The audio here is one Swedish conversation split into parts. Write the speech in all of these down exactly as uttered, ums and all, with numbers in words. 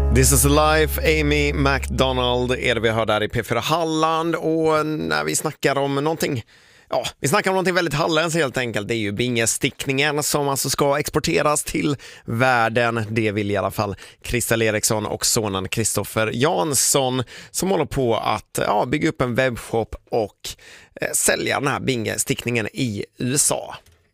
This is Life, Amy McDonald är det vi hör där i P fyra Halland. Och när vi snackar om någonting, ja, vi snackar om någonting väldigt halländsk helt enkelt. Det är ju bingestickningen som alltså ska exporteras till världen. Det vill i alla fall Christel Eriksson och sonen Kristoffer Jansson, som håller på att ja, bygga upp en webbshop och eh, sälja den här bingestickningen i U S A.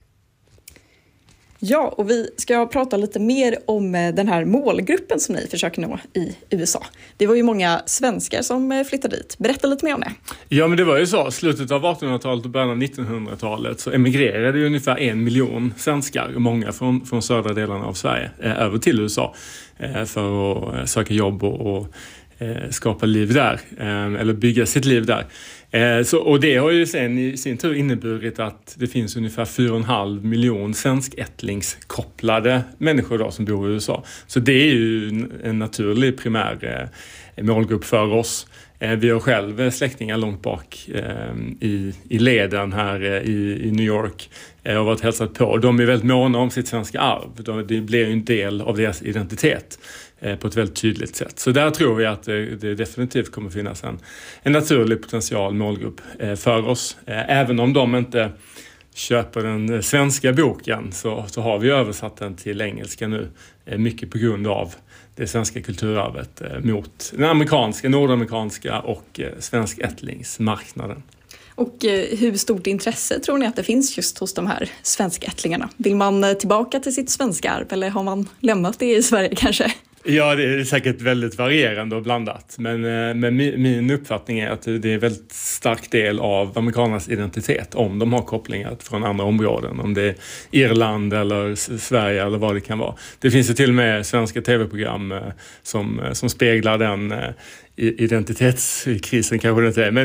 Ja, och vi ska prata lite mer om den här målgruppen som ni försöker nå i U S A. Det var ju många svenskar som flyttade dit. Berätta lite mer om det. Ja, men det var ju så. Slutet av artonhundratalet och början av nittonhundratalet så emigrerade ju ungefär en miljon svenskar, många från, från södra delarna av Sverige, eh, över till U S A eh, för att söka jobb och, och eh, skapa liv där, eh, eller bygga sitt liv där. Eh, så, och det har ju sen i sin tur inneburit att det finns ungefär fyra och en halv miljon svenskättlingskopplade människor då som bor i U S A. Så det är ju en, en naturlig primär eh, målgrupp för oss. Eh, vi har själv släktingar långt bak eh, i, i leden här eh, i, i New York eh, och varit hälsat på. De är väldigt måna om sitt svenska arv. De, det blir ju en del av deras identitet på ett väldigt tydligt sätt. Så där tror vi att det, det definitivt kommer finnas en, en naturlig potential målgrupp eh, för oss. Eh, även om de inte köper den svenska boken så, så har vi översatt den till engelska nu. Eh, mycket på grund av det svenska kulturarvet eh, mot den amerikanska, nordamerikanska och eh, svenskättlingsmarknaden. Och eh, hur stort intresse tror ni att det finns just hos de här svenskättlingarna? Vill man eh, tillbaka till sitt svenska arv eller har man lämnat det i Sverige kanske? Ja, det är säkert väldigt varierande och blandat. Men, men min uppfattning är att det är en väldigt stark del av amerikanernas identitet om de har kopplingar från andra områden. Om det är Irland eller Sverige eller vad det kan vara. Det finns ju till och med svenska tv-program som, som speglar den identitetskrisen, kanske det inte är, men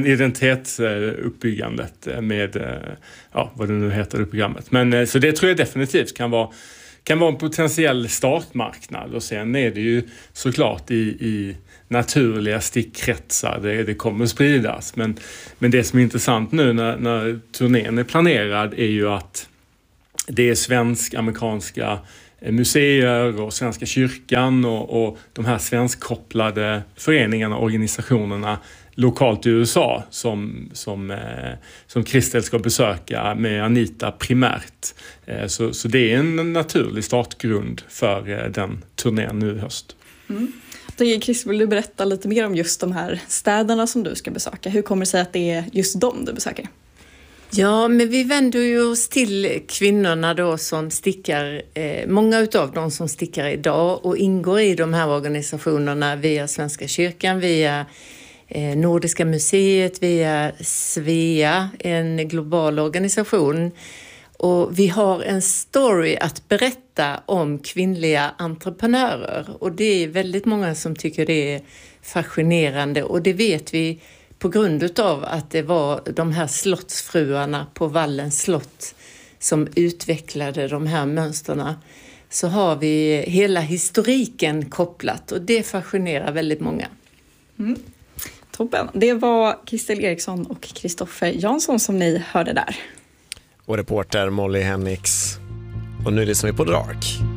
identitetsuppbyggandet med, ja, vad det nu heter i programmet. Men, så det tror jag definitivt kan vara kan vara en potentiell startmarknad, och sen är det ju såklart i, i naturliga stickkretsar det, det kommer spridas. Men, men det som är intressant nu när, när turnén är planerad är ju att det är svensk-amerikanska museer och Svenska kyrkan och, och de här svenskkopplade föreningarna och organisationerna lokalt i U S A som, som, eh, som Christel ska besöka med Anita primärt. Eh, så, så det är en naturlig startgrund för eh, den turnén nu i höst. Mm. Christel, vill du berätta lite mer om just de här städerna som du ska besöka? Hur kommer det sig att det är just dem du besöker? Ja, men vi vänder ju oss till kvinnorna då som stickar, eh, många utav dem som stickar idag och ingår i de här organisationerna via Svenska kyrkan, via Nordiska museet, via Svea, en global organisation. Och vi har en story att berätta om kvinnliga entreprenörer. Och det är väldigt många som tycker det är fascinerande. Och det vet vi på grund av att det var de här slottsfruarna på Vallens slott som utvecklade de här mönsterna. Så har vi hela historiken kopplat, och det fascinerar väldigt många. Mm. Toppen. Det var Christel Eriksson och Kristoffer Jansson som ni hörde där. Och reporter Molly Hennix. Och nu är det som är på Dark.